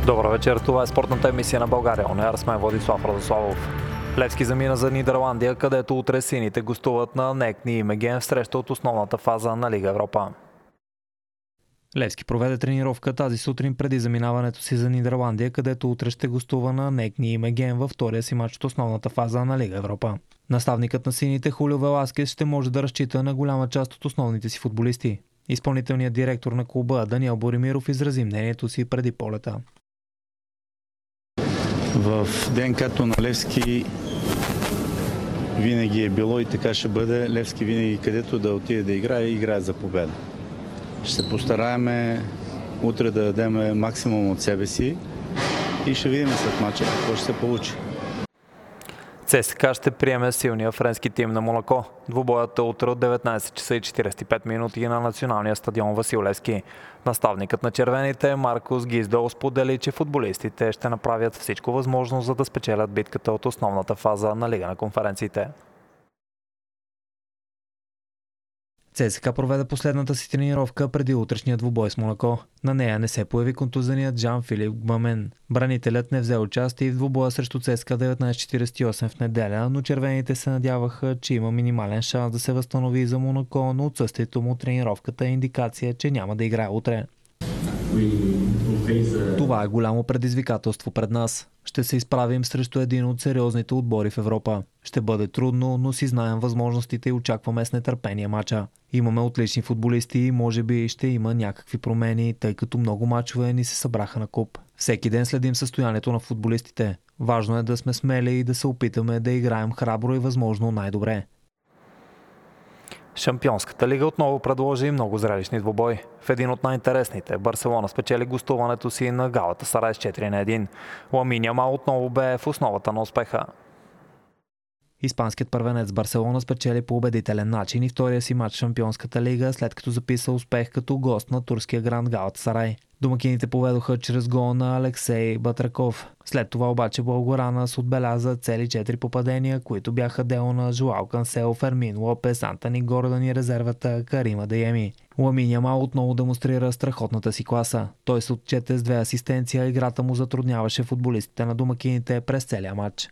Добър вечер, това е спортната емисия на България. On Air, с мен Владислав Радославов. Левски замина за Нидерландия, където утре сините гостуват на НЕК Нимеген в среща от основната фаза на Лига Европа. Левски проведе тренировка тази сутрин преди заминаването си за Нидерландия, където утре ще гостува на НЕК Нимеген във втория си мач от основната фаза на Лига Европа. Наставникът на сините Хулио Веласкес ще може да разчита на голяма част от основните си футболисти. Изпълнителният директор на клуба Даниел Боримиров изрази мнението си преди полета. В ДНК-то на Левски винаги е било и така ще бъде. Левски винаги където да отиде да играе за победа. Ще се постараем утре да дадем максимум от себе си и ще видим след мача какво ще се получи. ЦСКА ще приеме силния френски тим на Монако. Двубоят е утре от 19 часа и 45 минути на националния стадион Васил Левски. Наставникът на червените Маркус Гиздол сподели, че футболистите ще направят всичко възможно, за да спечелят битката от основната фаза на Лига на конференциите. ЦСКА проведе последната си тренировка преди утрешния двубой с Монако. На нея не се появи контузеният Жан-Филип Гбамен. Бранителят не взе участие в двубоя срещу ЦСКА 1948 в неделя, но червените се надяваха, че има минимален шанс да се възстанови за Монако, но отсъствието му тренировката е индикация, че няма да играе утре. Това е голямо предизвикателство пред нас. Ще се изправим срещу един от сериозните отбори в Европа. Ще бъде трудно, но си знаем възможностите и очакваме с нетърпение мача. Имаме отлични футболисти и може би ще има някакви промени, тъй като много мачове ни се събраха на куп. Всеки ден следим състоянието на футболистите. Важно е да сме смели и да се опитаме да играем храбро и възможно най-добре. Шампионската лига отново предложи много зрелищни двубой. В един от най-интересните Барселона спечели гостуването си на Галатасарай с 4-1. Ламин Ямал отново бе в основата на успеха. Испанският първенец Барселона спечели по убедителен начин и втория си матч в Шампионската лига, след като записа успех като гост на турския гранд Галатасарай. Домакините поведоха чрез гол на Алексей Батраков. След това обаче Блаугранас отбеляза цели 4 попадения, които бяха дело на Жоао Кансело, Фермин Лопес, Антони Гордън и резервата Карим Адееми. Ламин Ямал отново демонстрира страхотната си класа. Той се отчете с 2 асистенции, а играта му затрудняваше футболистите на домакините през целия матч.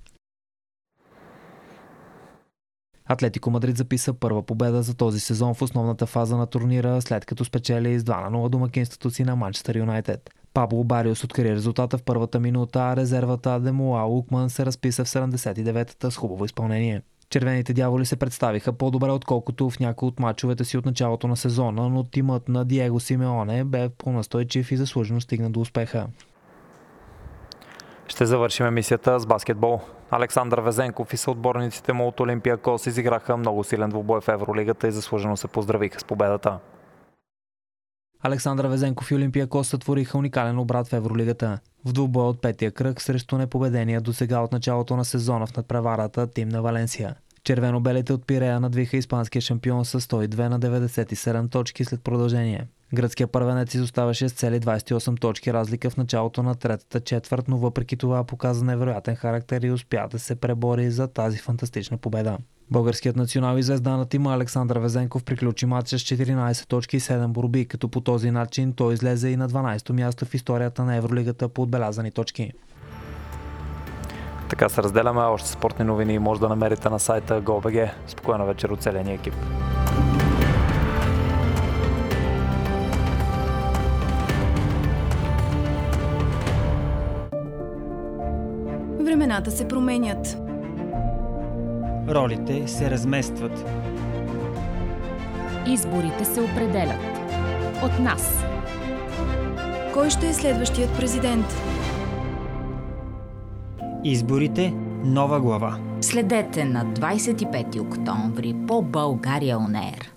Атлетико Мадрид записа първа победа за този сезон в основната фаза на турнира, след като спечели с 2-0 домакинството си на Манчестър Юнайтед. Пабло Бариос откри резултата в първата минута, а резервата Адемоа Лукман се разписа в 79-та с хубаво изпълнение. Червените дяволи се представиха по-добре, отколкото в някои от мачовете си от началото на сезона, но тимът на Диего Симеоне бе по-настойчив и заслужено стигна до успеха. Ще завършим емисията с баскетбол. Александър Везенков и съотборниците му от Олимпиакос изиграха много силен двубой в Евролигата и заслужено се поздравиха с победата. Александър Везенков и Олимпиакос сътвориха уникален обрат в Евролигата. В двубой от петия кръг срещу непобедения досега от началото на сезона в надпреварата тим на Валенсия. Червено-белите от Пирея надвиха испанския шампион с 102 на 97 точки след продължение. Гръцкият първенец изоставаше с цели 28 точки разлика в началото на третата четвърт, но въпреки това показа невероятен характер и успя да се пребори за тази фантастична победа. Българският национал и звезда на тима Александър Везенков приключи матча с 14 точки и 7 борби, като по този начин той излезе и на 12-то място в историята на Евролигата по отбелязани точки. Така се разделяме. Още спортни новини може да намерите на сайта Go.bg. Спокойна вечер от целия ни екип. Времената се променят. Ролите се разместват. Изборите се определят от нас. Кой ще е следващият президент? Изборите – нова глава. Следете на 25 октомври по България On Air.